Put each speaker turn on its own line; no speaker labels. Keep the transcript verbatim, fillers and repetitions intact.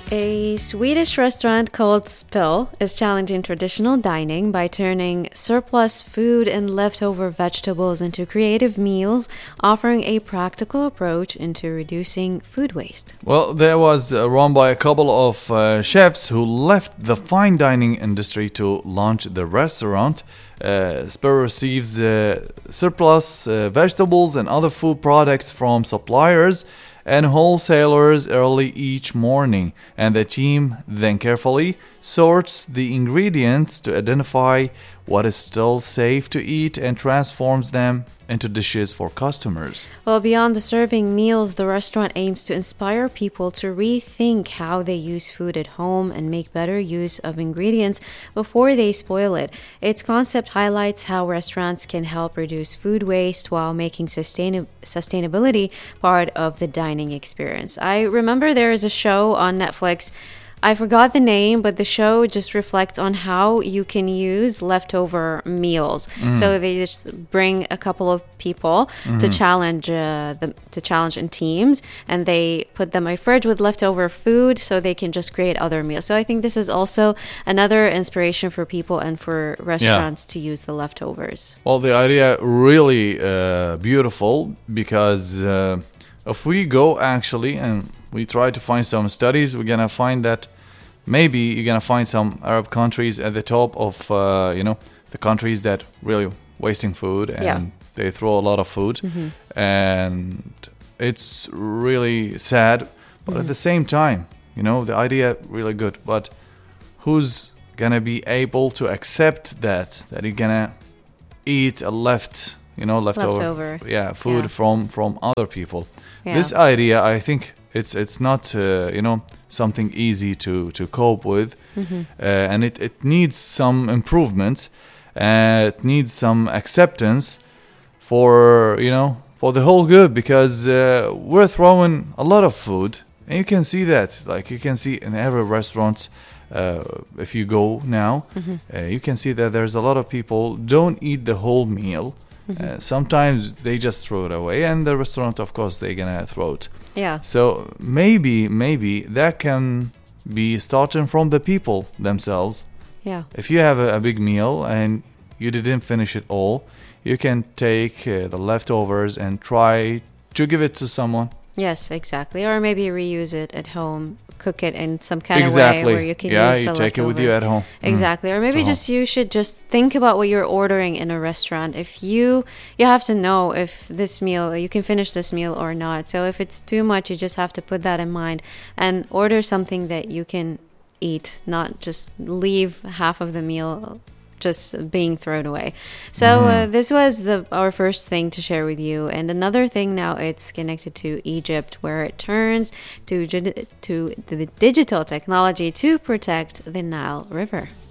A Swedish restaurant called Spill is challenging traditional dining by turning surplus food and leftover vegetables into creative meals, offering a practical approach into reducing food waste.
Well, there was uh, run by a couple of uh, chefs who left the fine dining industry to launch the restaurant. Uh, Spur receives uh, surplus uh, vegetables and other food products from suppliers and wholesalers early each morning, and the team then carefully sorts the ingredients to identify what is still safe to eat and transforms them into dishes for customers.
Well, beyond the serving meals, the restaurant aims to inspire people to rethink how they use food at home and make better use of ingredients before they spoil it. Its concept highlights how restaurants can help reduce food waste while making sustain- sustainability part of the dining experience. I remember there is a show on Netflix. I forgot the name, but the show just reflects on how you can use leftover meals. Mm. So they just bring a couple of people mm-hmm. to challenge uh, the to challenge in teams, and they put them in a fridge with leftover food, so they can just create other meals. So I think this is also another inspiration for people and for restaurants yeah. to use the leftovers.
Well, the idea really uh, beautiful because uh, if we go actually and we try to find some studies, we're gonna find that maybe you're gonna find some Arab countries at the top of uh, you know the countries that really wasting food and
yeah.
they throw a lot of food, mm-hmm. and it's really sad. But mm-hmm. at the same time, you know, the idea really good. But who's gonna be able to accept that that you're gonna eat a left, you know, leftover,
leftover.
yeah, food
yeah.
from from other people?
Yeah.
This idea, I think. It's it's not uh, you know something easy to, to cope with, mm-hmm. uh, and it, it needs some improvement. Uh, it needs some acceptance for you know for the whole good, because uh, we're throwing a lot of food, and you can see that like you can see in every restaurant. Uh, if you go now, mm-hmm. uh, you can see that there's a lot of people don't eat the whole meal. Mm-hmm. Uh, sometimes they just throw it away, and the restaurant, of course, they're gonna throw it.
Yeah.
So maybe, maybe that can be starting from the people themselves.
Yeah.
If you have a, a big meal and you didn't finish it all, you can take uh, the leftovers and try to give it to someone.
Yes, exactly. Or maybe reuse it at home. Cook it in some kind
exactly.
of way where you can
yeah,
use the
you take
leftover.
it with you at home.
Exactly.
Mm.
Or maybe
To
just
home.
you should just think about what you're ordering in a restaurant. If you you have to know if this meal you can finish this meal or not. So if it's too much, you just have to put that in mind and order something that you can eat, not just leave half of the meal just being thrown away. So mm. uh, this was the our first thing to share with you, and another thing now it's connected to Egypt, where it turns to to the digital technology to protect the Nile River.